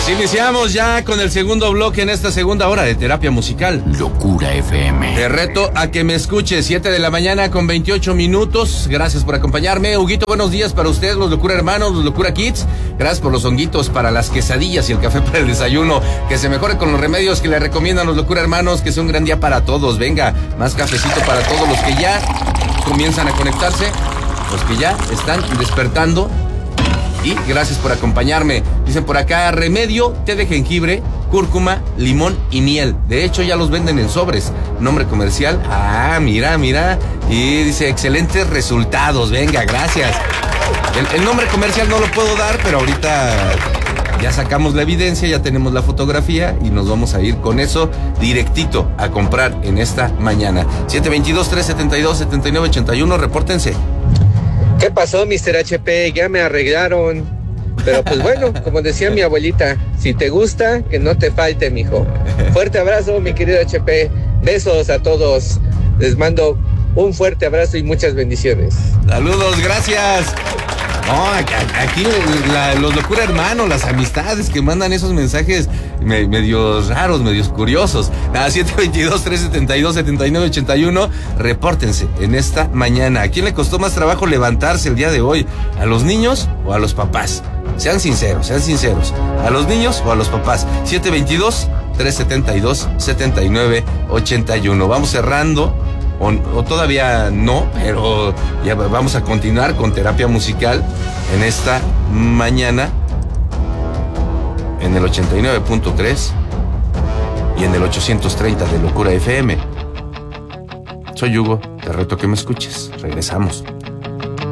Pues iniciamos ya con el segundo bloque en esta segunda hora de terapia musical. Locura FM. Te reto a que me escuches, 7 de la mañana con 28 minutos. Gracias por acompañarme. Huguito, buenos días para ustedes, los Locura Hermanos, los Locura Kids. Gracias por los honguitos para las quesadillas y el café para el desayuno. Que se mejore con los remedios que le recomiendan los Locura Hermanos, que sea un gran día para todos. Venga, más cafecito para todos los que ya comienzan a conectarse, los que ya están despertando. Y gracias por acompañarme. Dicen por acá, remedio, té de jengibre, cúrcuma, limón y miel. De hecho, ya los venden en sobres. Nombre comercial. Mira. Y dice, excelentes resultados. Venga, gracias. El nombre comercial no lo puedo dar, pero ahorita ya sacamos la evidencia, ya tenemos la fotografía y nos vamos a ir con eso directito a comprar en esta mañana. 722-372-7981, repórtense. ¿Qué pasó, Mr. HP? Ya me arreglaron. Pero pues bueno, como decía mi abuelita, si te gusta, que no te falte, mijo. Fuerte abrazo, mi querido HP. Besos a todos. Les mando un fuerte abrazo y muchas bendiciones. Saludos, gracias. No, aquí los Locura Hermanos, las amistades que mandan esos mensajes medios raros, medios curiosos. 722-372-7981, repórtense en esta mañana. ¿A quién le costó más trabajo levantarse el día de hoy? ¿A los niños o a los papás? Sean sinceros. ¿A los niños o a los papás? 722-372-7981. Vamos cerrando. O todavía no, pero ya vamos a continuar con terapia musical en esta mañana en el 89.3 y en el 830 de Locura FM. Soy Hugo, te reto que me escuches. Regresamos.